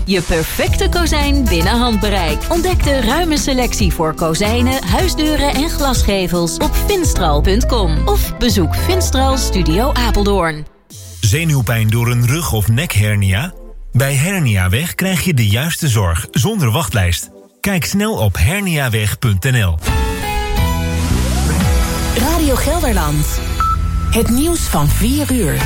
Je perfecte kozijn binnen handbereik. Ontdek de ruime selectie voor kozijnen, huisdeuren en glasgevels op Finstral.com. Of bezoek Finstral Studio Apeldoorn. Zenuwpijn door een rug- of nekhernia? Bij Herniaweg krijg je de juiste zorg zonder wachtlijst. Kijk snel op herniaweg.nl. Radio Gelderland. Het nieuws van 4 uur.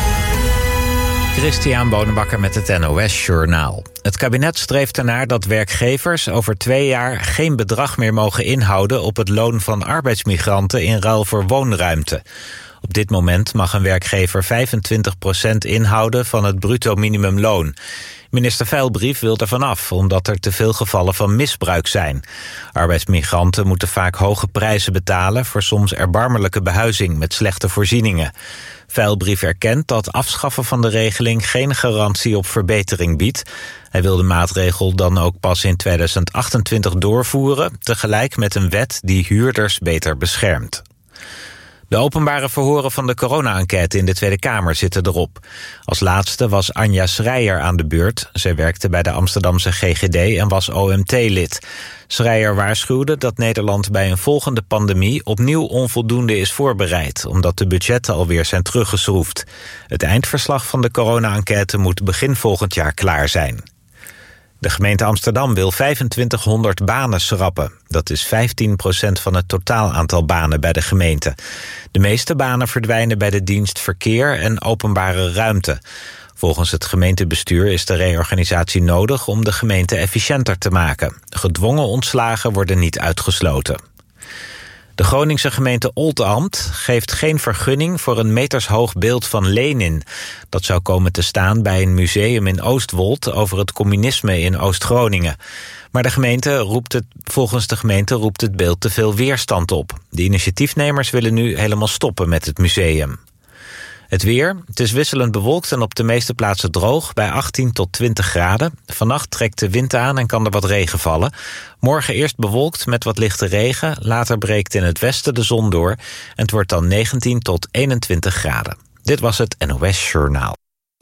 Christian Bonenbakker met het NOS Journaal. Het kabinet streeft ernaar dat werkgevers over 2 jaar geen bedrag meer mogen inhouden op het loon van arbeidsmigranten in ruil voor woonruimte. Op dit moment mag een werkgever 25% inhouden van het bruto minimumloon. Minister Veilbrief wil er vanaf, omdat er te veel gevallen van misbruik zijn. Arbeidsmigranten moeten vaak hoge prijzen betalen voor soms erbarmelijke behuizing met slechte voorzieningen. Veilbrief erkent dat afschaffen van de regeling geen garantie op verbetering biedt. Hij wil de maatregel dan ook pas in 2028 doorvoeren, tegelijk met een wet die huurders beter beschermt. De openbare verhoren van de corona-enquête in de Tweede Kamer zitten erop. Als laatste was Anja Schreier aan de beurt. Zij werkte bij de Amsterdamse GGD en was OMT-lid. Schreier waarschuwde dat Nederland bij een volgende pandemie opnieuw onvoldoende is voorbereid, omdat de budgetten alweer zijn teruggeschroefd. Het eindverslag van de corona-enquête moet begin volgend jaar klaar zijn. De gemeente Amsterdam wil 2500 banen schrappen. Dat is 15% van het totaal aantal banen bij de gemeente. De meeste banen verdwijnen bij de dienst Verkeer en Openbare Ruimte. Volgens het gemeentebestuur is de reorganisatie nodig om de gemeente efficiënter te maken. Gedwongen ontslagen worden niet uitgesloten. De Groningse gemeente Oldambt geeft geen vergunning voor een metershoog beeld van Lenin. Dat zou komen te staan bij een museum in Oostwold over het communisme in Oost-Groningen. Maar volgens de gemeente roept het beeld te veel weerstand op. De initiatiefnemers willen nu helemaal stoppen met het museum. Het weer, het is wisselend bewolkt en op de meeste plaatsen droog bij 18 tot 20 graden. Vannacht trekt de wind aan en kan er wat regen vallen. Morgen eerst bewolkt met wat lichte regen. Later breekt in het westen de zon door. En het wordt dan 19 tot 21 graden. Dit was het NOS Journaal.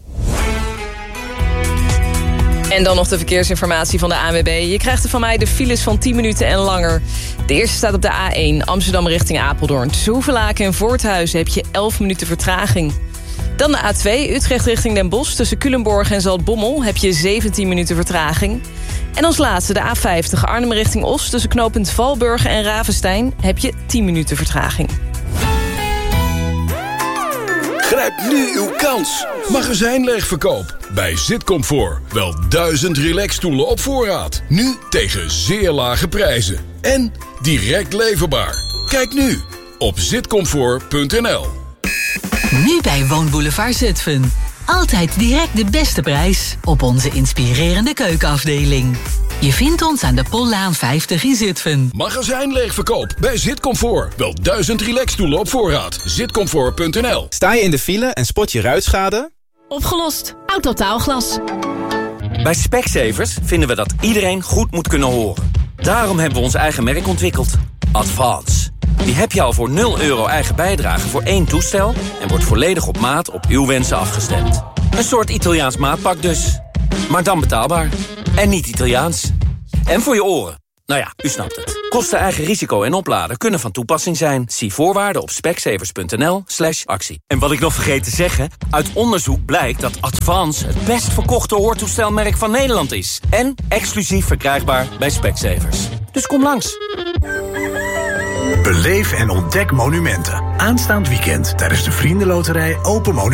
En dan nog de verkeersinformatie van de ANWB. Je krijgt er van mij de files van 10 minuten en langer. De eerste staat op de A1, Amsterdam richting Apeldoorn. Tussen Hoevelaken en Voorthuizen heb je 11 minuten vertraging. Dan de A2, Utrecht richting Den Bosch. Tussen Culemborg en Zaltbommel heb je 17 minuten vertraging. En als laatste de A50, Arnhem richting Os. Tussen knooppunt Valburg en Ravenstein heb je 10 minuten vertraging. Grijp nu uw kans. Magazijnleegverkoop bij Zitcomfort. Wel 1000 relaxstoelen op voorraad. Nu tegen zeer lage prijzen. En direct leverbaar. Kijk nu op zitcomfort.nl. Nu bij Woonboulevard Zutphen. Altijd direct de beste prijs op onze inspirerende keukenafdeling. Je vindt ons aan de Pollaan 50 in Zutphen. Magazijnleegverkoop bij Zitcomfort. Wel 1000 relaxstoelen op voorraad. Zitcomfort.nl. Sta je in de file en spot je ruitschade? Opgelost. Autotaalglas. Bij Specsavers vinden we dat iedereen goed moet kunnen horen. Daarom hebben we ons eigen merk ontwikkeld. Advance. Die heb je al voor €0 eigen bijdrage voor 1 toestel... en wordt volledig op maat op uw wensen afgestemd. Een soort Italiaans maatpak dus. Maar dan betaalbaar. En niet Italiaans. En voor je oren. Nou ja, u snapt het. Kosten, eigen risico en opladen kunnen van toepassing zijn. Zie voorwaarden op specsavers.nl/actie. En wat ik nog vergeet te zeggen... uit onderzoek blijkt dat Advance het best verkochte hoortoestelmerk van Nederland is. En exclusief verkrijgbaar bij Specsavers. Dus kom langs. Beleef en ontdek monumenten. Aanstaand weekend tijdens de Vriendenloterij Open Monumenten.